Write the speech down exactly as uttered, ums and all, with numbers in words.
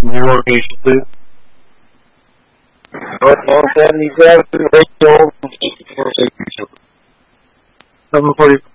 New York Nation, please. one seventy-seven, seven forty.